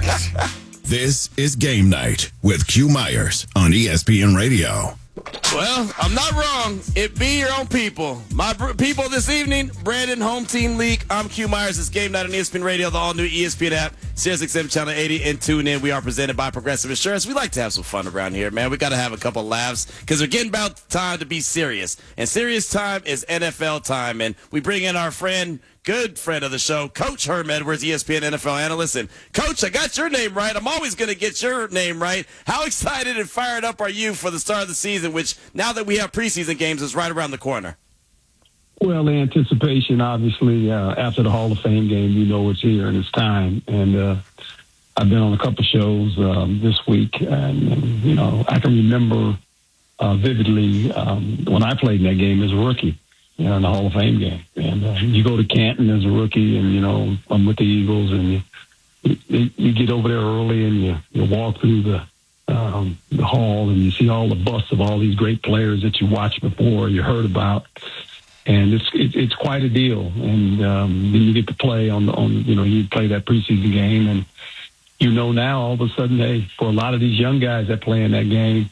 This is Game Night with Q Myers on ESPN Radio. Well, I'm not wrong. It be your own people. My people this evening, Brandon Home Team League. I'm Q Myers. It's Game Night on ESPN Radio, the all-new ESPN app, SiriusXM Channel 80, and tune in. We are presented by Progressive Insurance. We like to have some fun around here, man. We got to have a couple laughs because we're getting about time to be serious. And serious time is NFL time. And we bring in our good friend of the show, Coach Herm Edwards, ESPN NFL analyst. And, Coach, I got your name right. I'm always going to get your name right. How excited and fired up are you for the start of the season, which now that we have preseason games is right around the corner? Well, the anticipation, obviously, after the Hall of Fame game, you know it's here and it's time. And I've been on a couple shows this week, and, you know, I can remember vividly when I played in that game as a rookie, you know, in the Hall of Fame game. And you go to Canton as a rookie, and, you know, I'm with the Eagles, and you get over there early, and you walk through the hall, and you see all the busts of all these great players that you watched before, you heard about. And it's quite a deal. And then you get to play on you know, you play that preseason game, and you know now all of a sudden, hey, for a lot of these young guys that play in that game,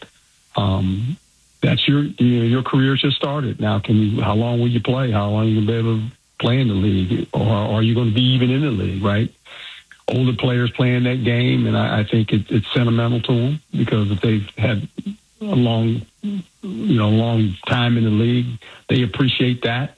that's your career just started. Now, how long will you play? How long are you going to be able to play in the league? Or are you going to be even in the league, right? Older players playing that game, and I think it's sentimental to them because if they've had a long time in the league, they appreciate that.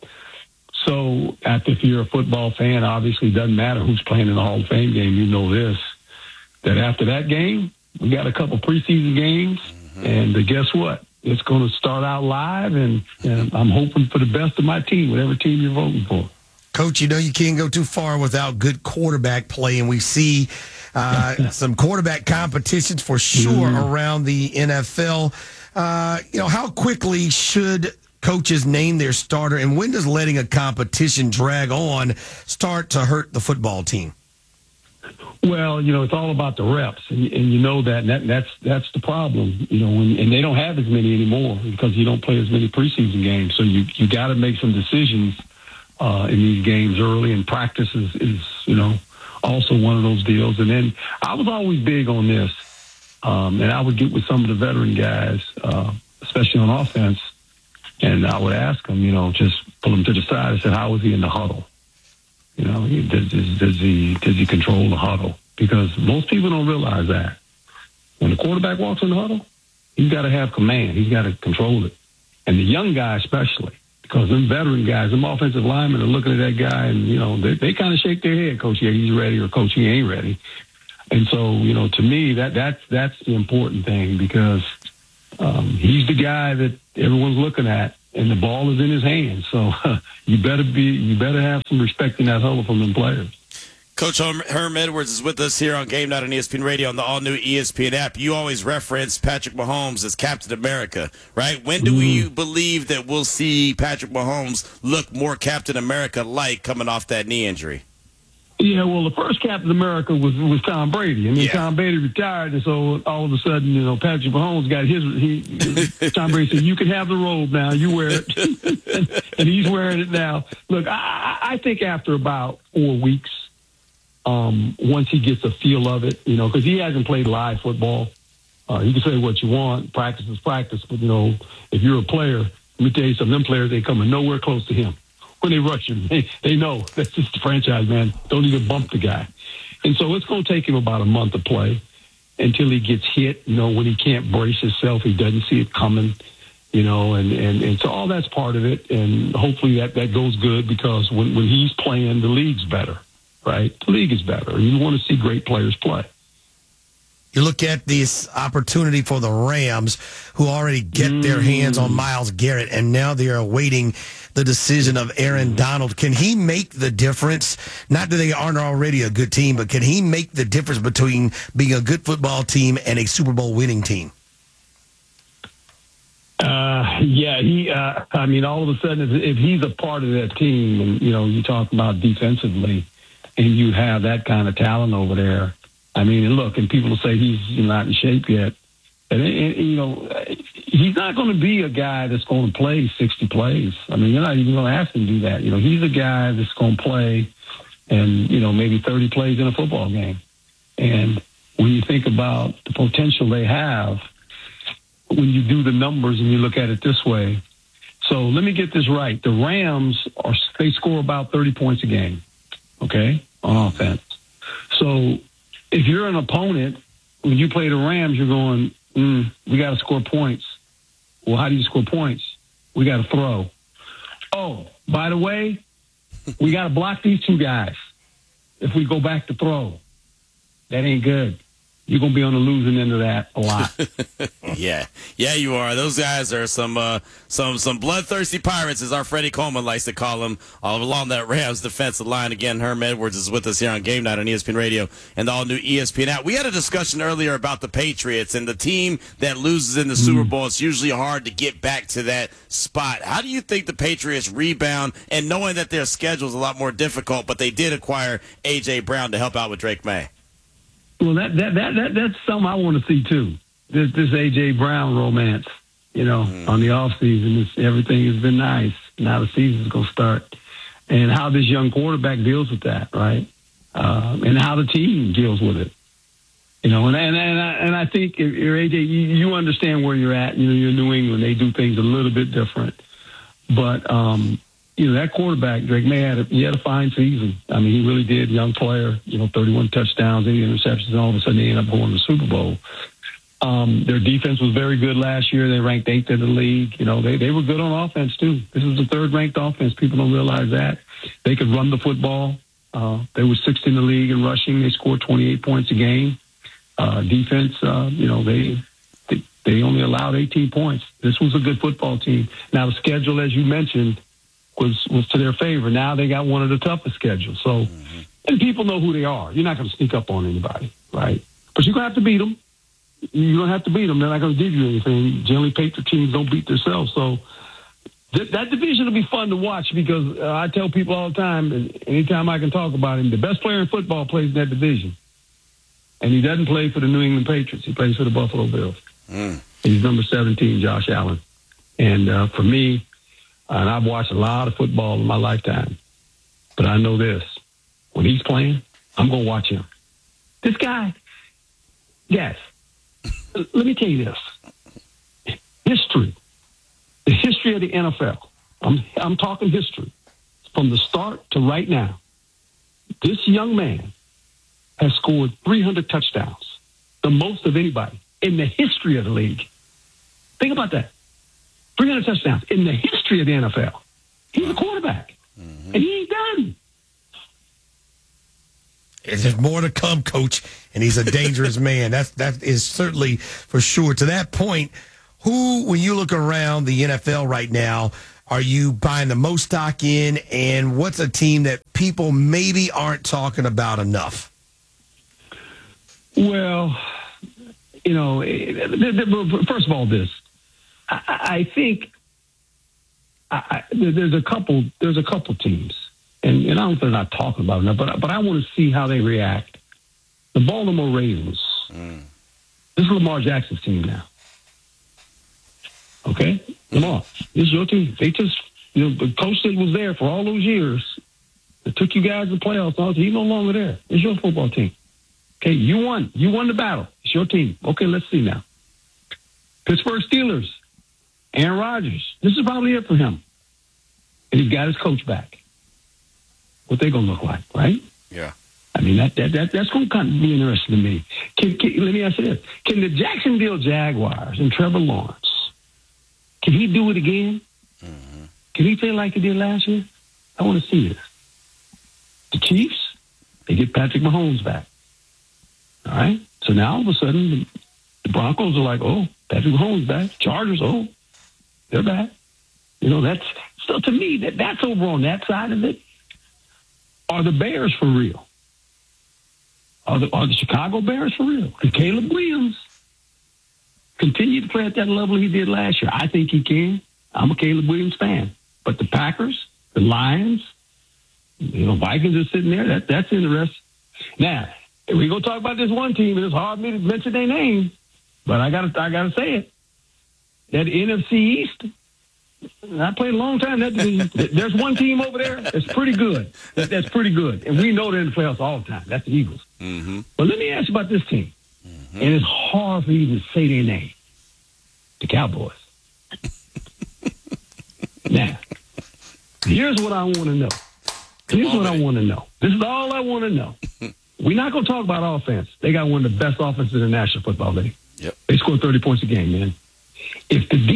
So if you're a football fan, obviously it doesn't matter who's playing in the Hall of Fame game. You know this, that after that game, we got a couple preseason games, and guess what? It's going to start out live, and I'm hoping for the best of my team, whatever team you're voting for. Coach, you know you can't go too far without good quarterback play, and we see some quarterback competitions for sure around the NFL. You know, how quickly should coaches name their starter, and when does letting a competition drag on start to hurt the football team? Well, you know, it's all about the reps, and you know that, and that's the problem. You know, and they don't have as many anymore because you don't play as many preseason games. So you got to make some decisions in these games early, and practice is you know, also one of those deals. And then I was always big on this, and I would get with some of the veteran guys, especially on offense, and I would ask them, you know, just pull them to the side. I said, how was he in the huddle? You know, does he control the huddle? Because most people don't realize that when the quarterback walks in the huddle, he's got to have command. He's got to control it. And the young guy especially, because them veteran guys, them offensive linemen are looking at that guy, and, you know, they kind of shake their head, Coach, yeah, he's ready, or Coach, he ain't ready. And so, you know, to me, that's the important thing, because he's the guy that everyone's looking at, and the ball is in his hands. So you better have some respect in that huddle from them players. Coach Herm Edwards is with us here on Game Night on ESPN Radio on the all-new ESPN app. You always reference Patrick Mahomes as Captain America, right? When do you believe that we'll see Patrick Mahomes look more Captain America-like coming off that knee injury? Yeah, well, the first Captain America was Tom Brady. I mean, Tom Brady retired, and so all of a sudden, you know, Patrick Mahomes got his. Tom Brady said, "You can have the robe now. You wear it," and he's wearing it now. Look, I think after about 4 weeks, once he gets a feel of it, you know, because he hasn't played live football. You can say what you want, practice is practice, but you know, if you're a player, let me tell you something. Them players ain't coming nowhere close to him. When they rush him, they know that's just the franchise, man. Don't even bump the guy. And so it's going to take him about a month to play until he gets hit. You know, when he can't brace himself, he doesn't see it coming, you know, and so all that's part of it. And hopefully that goes good, because when he's playing, the league's better, right? The league is better. You want to see great players play. You look at this opportunity for the Rams, who already get their hands on Myles Garrett, and now they are awaiting the decision of Aaron Donald. Can he make the difference? Not that they aren't already a good team, but can he make the difference between being a good football team and a Super Bowl winning team? I mean, all of a sudden, if he's a part of that team, and, you know, you talk about defensively, and you have that kind of talent over there, I mean, and look, and people will say he's not in shape yet. And you know, he's not going to be a guy that's going to play 60 plays. I mean, you're not even going to ask him to do that. You know, he's a guy that's going to play and, you know, maybe 30 plays in a football game. And about the potential they have when you do the numbers and you look at it this way. So let me get this right. The Rams, they score about 30 points a game, okay, on offense. So if you're an opponent, when you play the Rams, you're going, we got to score points. Well, how do you score points? We got to throw. Oh, by the way, we got to block these two guys. If we go back to throw, that ain't good. You're going to be on the losing end of that a lot. Yeah, you are. Those guys are some bloodthirsty pirates, as our Freddie Coleman likes to call them, all along that Rams defensive line. Again, Herm Edwards is with us here on Game Night on ESPN Radio and the all-new ESPN app. We had a discussion earlier about the Patriots and the team that loses in the Super Bowl. It's usually hard to get back to that spot. How do you think the Patriots rebound, and knowing that their schedule is a lot more difficult, but they did acquire A.J. Brown to help out with Drake May? Well, that's something I want to see too. This A.J. Brown romance, on the off season. Everything has been nice. Now the season's going to start, and how this young quarterback deals with that, right? And how the team deals with it. And I think if you're A.J., you understand where you're at. You're New England. They do things a little bit different, but that quarterback, Drake May, he had a fine season. I mean, he really did. Young player, 31 touchdowns, 80 interceptions, and all of a sudden they end up going to the Super Bowl. Their defense was very good last year. They ranked 8th in the league. They were good on offense, too. This is the 3rd-ranked offense. People don't realize that. They could run the football. They were 6th in the league in rushing. They scored 28 points a game. Defense, they only allowed 18 points. This was a good football team. Now, the schedule, as you mentioned, was to their favor. Now they got one of the toughest schedules. So, and people know who they are. You're not going to sneak up on anybody, right? But you're going to have to beat them. You're going to have to beat them. They're not going to give you anything. Generally, Patriot teams don't beat themselves. So that division will be fun to watch because I tell people all the time, and anytime I can talk about him, the best player in football plays in that division. And he doesn't play for the New England Patriots. He plays for the Buffalo Bills. And he's number 17, Josh Allen. And for me, and I've watched a lot of football in my lifetime, but I know this. When he's playing, I'm going to watch him. This guy, yes, let me tell you this. History, the history of the NFL, I'm talking history, from the start to right now, this young man has scored 300 touchdowns, the most of anybody in the history of the league. Think about that. 300 touchdowns in the history of the NFL. He's a quarterback, and he ain't done. There's more to come, Coach, and he's a dangerous man. That is certainly for sure. To that point, when you look around the NFL right now, are you buying the most stock in, and what's a team that people maybe aren't talking about enough? Well, first of all, this. I think there's a couple teams, and I don't know if they're not talking about it, but I want to see how they react. The Baltimore Ravens. This is Lamar Jackson's team now. Okay, Lamar, this is your team. They just, the coach that was there for all those years that took you guys to the playoffs. He's no longer there. It's your football team. Okay, you won the battle. It's your team. Okay, let's see now. Pittsburgh Steelers. Aaron Rodgers. This is probably it for him. And he's got his coach back. What they going to look like, right? Yeah. I mean, that's going to kind of be interesting to me. Let me ask you this. Can the Jacksonville Jaguars and Trevor Lawrence, can he do it again? Can he play like he did last year? I want to see this. The Chiefs, they get Patrick Mahomes back. All right? So now all of a sudden, the Broncos are like, oh, Patrick Mahomes back. Chargers, oh, they're back. That's so to me, that's over on that side of it. Are the Bears for real? Are the Chicago Bears for real? Can Caleb Williams continue to play at that level he did last year? I think he can. I'm a Caleb Williams fan. But the Packers, the Lions, Vikings are sitting there. That's interesting. Now, if we're going to talk about this one team, and it's hard for me to mention their name, but I gotta say it. That NFC East, I played a long time in that division. There's one team over there that's pretty good. That's pretty good. And we know they're in the playoffs all the time. That's the Eagles. But let me ask you about this team. And it's hard for you to say their name. The Cowboys. Now, here's what I want to know. I want to know. This is all I want to know. We're not going to talk about offense. They got one of the best offenses in the National Football League. Yep. They score 30 points a game, man. But the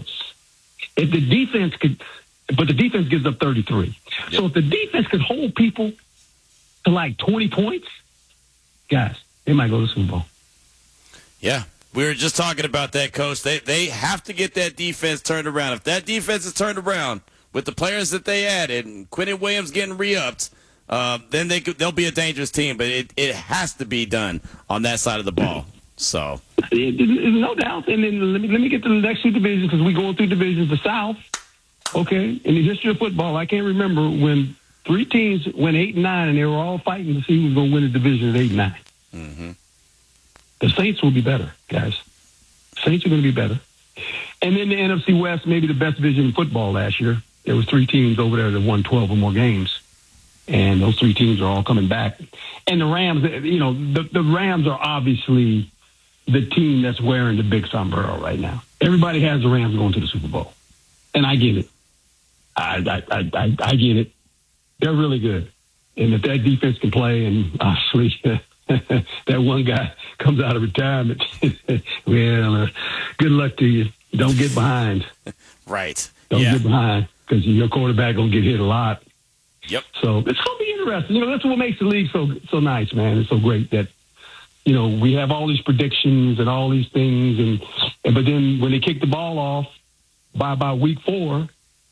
defense gives up 33. Yep. So if the defense could hold people to like 20 points, guys, they might go to the Super Bowl. Yeah. We were just talking about that, Coach. They have to get that defense turned around. If that defense is turned around with the players that they added and Quentin Williams getting re-upped, then they'll be a dangerous team. But it has to be done on that side of the ball. So there's no doubt. And then let me get to the next two divisions because we're going through divisions. The South, okay, in the history of football, I can't remember when three teams went 8-9 and they were all fighting to see who was going to win the division at 8-9. Mm-hmm. The Saints will be better, guys. Saints are going to be better. And then the NFC West, maybe the best division in football last year. There was three teams over there that won 12 or more games. And those three teams are all coming back. And the Rams, the Rams are obviously the team that's wearing the big sombrero right now. Everybody has the Rams going to the Super Bowl. And I get it. I get it. They're really good. And if that defense can play, and obviously that one guy comes out of retirement, well, good luck to you. Don't get behind. Right. Don't get behind because your quarterback going to get hit a lot. Yep. So it's going to be interesting. That's what makes the league so nice, man. It's so great that, we have all these predictions and all these things. But then when they kick the ball off by about week 4,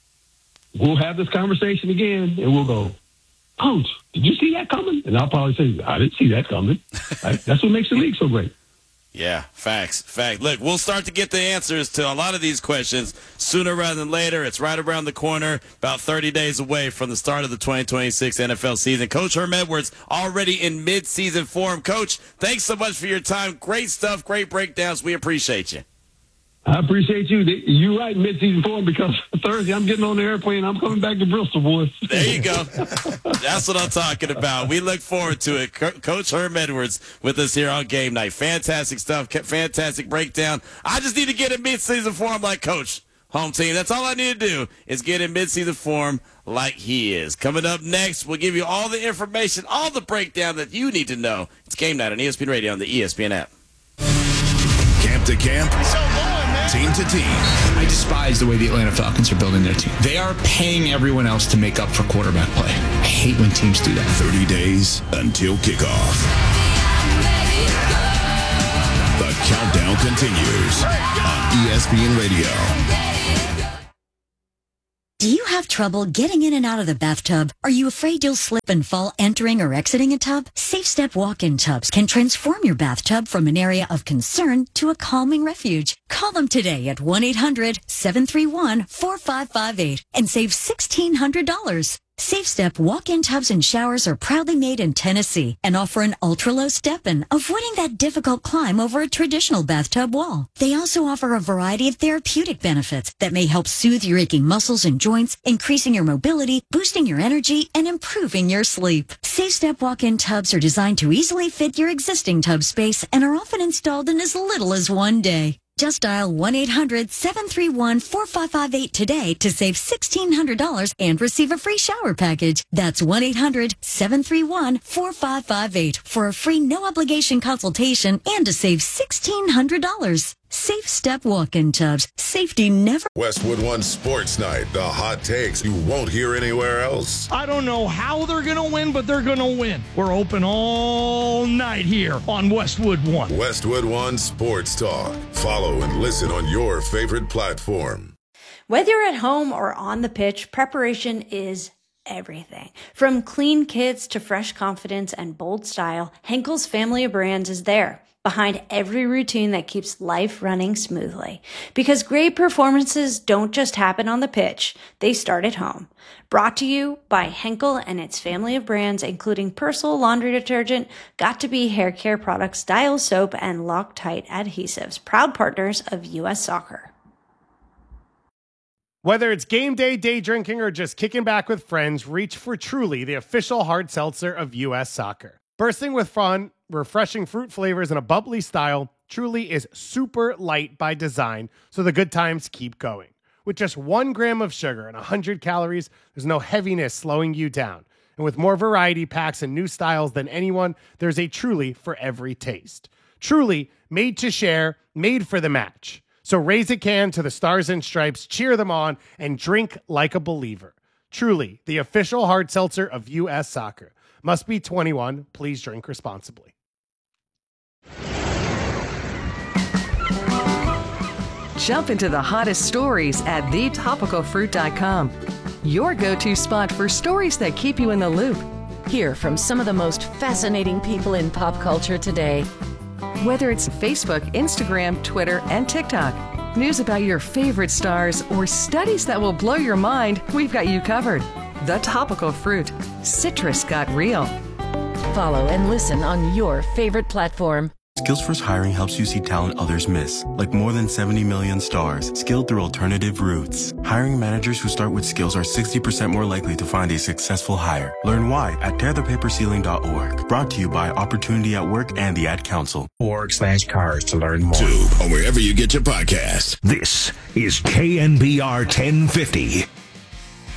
we'll have this conversation again and we'll go, Coach, did you see that coming? And I'll probably say, I didn't see that coming. That's what makes the league so great. Yeah, facts. Look, we'll start to get the answers to a lot of these questions sooner rather than later. It's right around the corner, about 30 days away from the start of the 2026 NFL season. Coach Herm Edwards already in mid-season form. Coach, thanks so much for your time. Great stuff, great breakdowns. We appreciate you. I appreciate you. You're right, mid-season form, because Thursday I'm getting on the airplane. I'm coming back to Bristol, boys. There you go. That's what I'm talking about. We look forward to it. Coach Herm Edwards with us here on Game Night. Fantastic stuff. Fantastic breakdown. I just need to get in mid-season form like Coach. Home team. That's all I need to do is get in mid-season form like he is. Coming up next, we'll give you all the information, all the breakdown that you need to know. It's Game Night on ESPN Radio on the ESPN app. Camp to camp. Team to team. I despise the way the Atlanta Falcons are building their team. They are paying everyone else to make up for quarterback play. I hate when teams do that. 30 days until kickoff. The countdown continues on ESPN Radio. Do you have trouble getting in and out of the bathtub? Are you afraid you'll slip and fall entering or exiting a tub? Safe Step walk-in tubs can transform your bathtub from an area of concern to a calming refuge. Call them today at 1-800-731-4558 and save $1,600. Safe Step walk-in tubs and showers are proudly made in Tennessee and offer an ultra-low step-in, avoiding that difficult climb over a traditional bathtub wall. They also offer a variety of therapeutic benefits that may help soothe your aching muscles and joints, increasing your mobility, boosting your energy, and improving your sleep. Safe Step walk-in tubs are designed to easily fit your existing tub space and are often installed in as little as one day. Just dial 1-800-731-4558 today to save $1,600 and receive a free shower package. That's 1-800-731-4558 for a free no-obligation consultation and to save $1,600. Safe Step walk-in tubs. Safety never... Westwood One Sports Night. The hot takes you won't hear anywhere else. I don't know how they're going to win, but they're going to win. We're open all night here on Westwood One. Westwood One Sports Talk. Follow and listen on your favorite platform. Whether you're at home or on the pitch, preparation is everything. From clean kits to fresh confidence and bold style, Henkel's family of brands is there, behind every routine that keeps life running smoothly. Because great performances don't just happen on the pitch, they start at home. Brought to you by Henkel and its family of brands, including Persil laundry detergent, Got2b hair care products, Dial soap, and Loctite adhesives, proud partners of U.S. Soccer. Whether it's game day, day drinking, or just kicking back with friends, reach for Truly, the official hard seltzer of U.S. Soccer. Bursting with fun, refreshing fruit flavors and a bubbly style, Truly is super light by design, so the good times keep going. With just 1 gram of sugar and 100 calories, there's no heaviness slowing you down. And with more variety packs and new styles than anyone, there's a Truly for every taste. Truly, made to share, made for the match. So raise a can to the Stars and Stripes, cheer them on, and drink like a believer. Truly, the official hard seltzer of U.S. Soccer. Must be 21. Please drink responsibly. Jump into the hottest stories at thetopicalfruit.com. Your go-to spot for stories that keep you in the loop. Hear from some of the most fascinating people in pop culture today. Whether it's Facebook, Instagram, Twitter, and TikTok, news about your favorite stars, or studies that will blow your mind, we've got you covered. The Topical Fruit. Citrus got real. Follow and listen on your favorite platform. Skills First Hiring helps you see talent others miss, like more than 70 million stars, skilled through alternative routes. Hiring managers who start with skills are 60% more likely to find a successful hire. Learn why at tearthepaperceiling.org. Brought to you by Opportunity at Work and the Ad Council. .org/cars to learn more. Or wherever you get your podcasts. This is KNBR 1050.